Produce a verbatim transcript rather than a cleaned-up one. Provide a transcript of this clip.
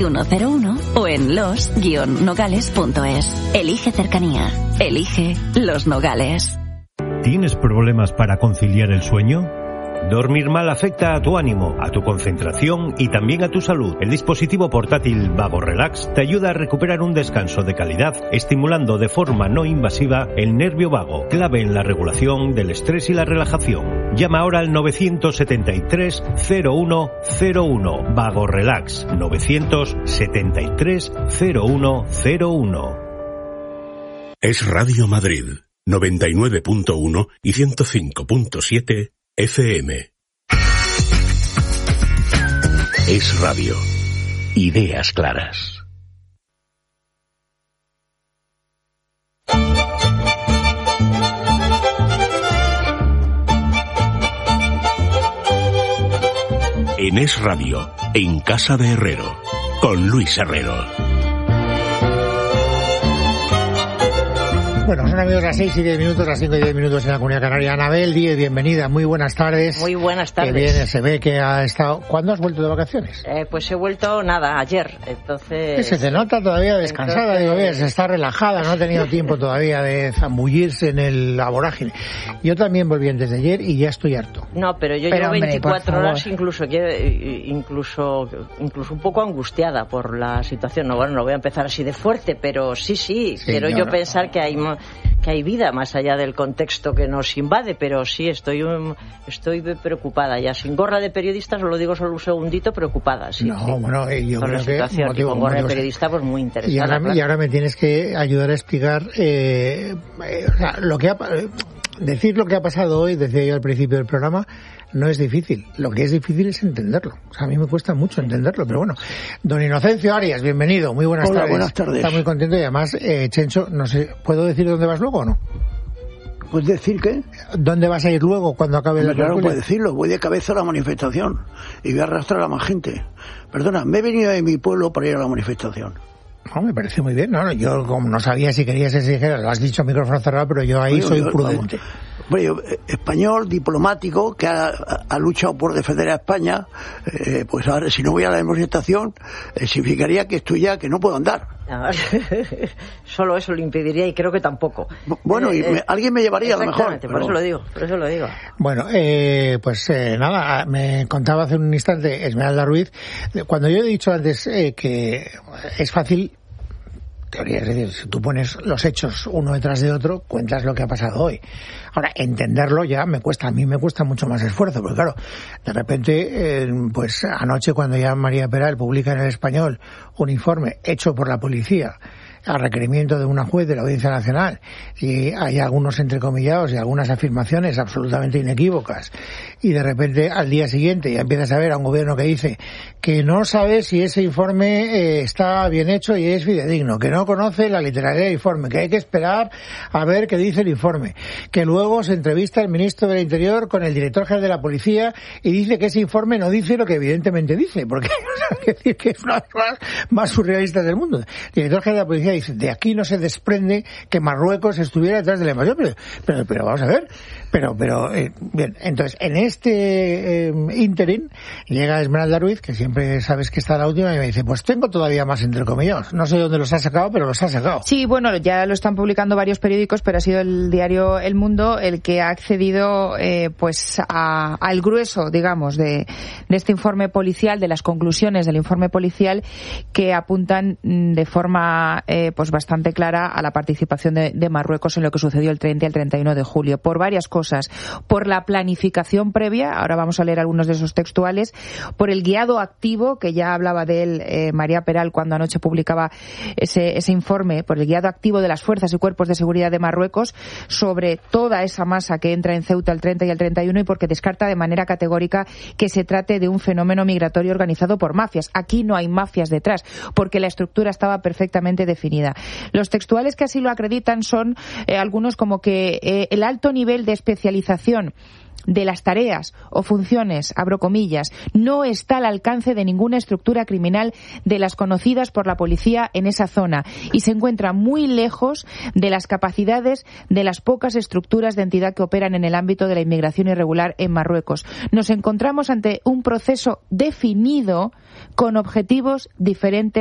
uno cero uno o en los guion nogales punto es. Elige cercanía. Elige Los Nogales. ¿Tienes problemas para conciliar el sueño? Dormir mal afecta a tu ánimo, a tu concentración y también a tu salud. El dispositivo portátil Vago Relax te ayuda a recuperar un descanso de calidad, estimulando de forma no invasiva el nervio vago, clave en la regulación del estrés y la relajación. Llama ahora al novecientos setenta y tres cero uno cero uno. Vago Relax, novecientos setenta y tres cero uno cero uno. Es Radio Madrid, noventa y nueve punto uno y ciento cinco punto siete F M. Es radio. Ideas claras. En Es Radio, en Casa de Herrero, con Luis Herrero. Bueno, son amigos las seis y diez minutos, las cinco y diez minutos en la Comunidad Canaria. Anabel Díez, bienvenida, muy buenas tardes. Muy buenas tardes. Que viene, se ve que ha estado... ¿Cuándo has vuelto de vacaciones? Eh, pues he vuelto, nada, ayer, entonces... Se te nota todavía descansada, entonces... digo bien, se está relajada, no ha tenido tiempo todavía de zambullirse en el, la vorágine. Yo también volví antes de ayer y ya estoy harto. No, pero yo pero, llevo hombre, veinticuatro horas incluso, incluso, incluso un poco angustiada por la situación. No, bueno, no voy a empezar así de fuerte, pero sí, sí, sí quiero yo no. pensar que hay... que hay vida más allá del contexto que nos invade, pero sí estoy um, estoy preocupada ya, sin gorra de periodista, solo digo solo un segundito, preocupada, sí. No, sí. bueno, eh, yo por creo la que situación, motivo, y con gorra motivo, de periodista, pues muy interesante. Y ahora, claro. y ahora me tienes que ayudar a explicar eh, eh, o sea, lo que ha, eh, decir lo que ha pasado hoy, decía yo al principio del programa, no es difícil. Lo que es difícil es entenderlo. O sea, a mí me cuesta mucho entenderlo, pero bueno. Don Inocencio Arias, bienvenido. Muy buenas Hola, tardes. buenas tardes. Está muy contento y además, eh, Chencho, no sé, ¿puedo decir dónde vas luego o no? ¿Puedes decir qué? ¿Dónde vas a ir luego cuando acabe la Claro, puedes decirlo. Voy de cabeza a la manifestación y voy a arrastrar a más gente. Perdona, me he venido de mi pueblo para ir a la manifestación. No, me parece muy bien. No, no, yo como no sabía si querías ese dijera, lo has dicho a micrófono cerrado, pero yo ahí bueno, soy yo, prudente. Bueno, yo, español, diplomático, que ha, ha luchado por defender a España, eh, pues ahora si no voy a la manifestación, eh, significaría que estoy ya, que no puedo andar. No, solo eso lo impediría y creo que tampoco. Bueno, eh, y me, eh, alguien me llevaría a lo mejor. Pero... por eso lo digo, por eso lo digo. Bueno, eh, pues eh, nada, me contaba hace un instante Esmeralda Ruiz, cuando yo he dicho antes eh, que es fácil, teoría, es decir, si tú pones los hechos uno detrás de otro, cuentas lo que ha pasado hoy. Ahora, entenderlo ya me cuesta, a mí me cuesta mucho más esfuerzo, porque claro, de repente, eh, pues anoche cuando ya María Peral publica en El Español un informe hecho por la policía, a requerimiento de una juez de la Audiencia Nacional, y hay algunos entrecomillados y algunas afirmaciones absolutamente inequívocas, y de repente al día siguiente ya empiezas a ver a un gobierno que dice que no sabe si ese informe eh, está bien hecho y es fidedigno, que no conoce la literalidad del informe, que hay que esperar a ver qué dice el informe, que luego se entrevista el ministro del Interior con el director general de la Policía y dice que ese informe no dice lo que evidentemente dice, porque hay que decir que es una de las más, más surrealistas del mundo. El director general de la Policía dice, de aquí no se desprende que Marruecos estuviera detrás de la invasión, pero, pero, pero vamos a ver, pero, pero, eh, bien, entonces, en este eh, ínterin, llega Esmeralda Ruiz, que siempre sabes que está la última, y me dice, pues tengo todavía más entrecomillados, no sé dónde los ha sacado, pero los ha sacado. Sí, bueno, ya lo están publicando varios periódicos, pero ha sido el diario El Mundo el que ha accedido, eh, pues, a, al grueso, digamos, de, de este informe policial, de las conclusiones del informe policial, que apuntan de forma, eh, pues bastante clara a la participación de, de Marruecos en lo que sucedió el treinta y el treinta y uno de julio, por varias cosas, por la planificación previa, ahora vamos a leer algunos de esos textuales, por el guiado activo, que ya hablaba de él eh, María Peral cuando anoche publicaba ese, ese informe, por el guiado activo de las fuerzas y cuerpos de seguridad de Marruecos sobre toda esa masa que entra en Ceuta el treinta y el treinta y uno, y porque descarta de manera categórica que se trate de un fenómeno migratorio organizado por mafias. Aquí no hay mafias detrás, porque la estructura estaba perfectamente definida. Los textuales que así lo acreditan son eh, algunos como que eh, el alto nivel de especialización de las tareas o funciones, abro comillas, no está al alcance de ninguna estructura criminal de las conocidas por la policía en esa zona y se encuentra muy lejos de las capacidades de las pocas estructuras de entidad que operan en el ámbito de la inmigración irregular en Marruecos. Nos encontramos ante un proceso definido con objetivos diferentes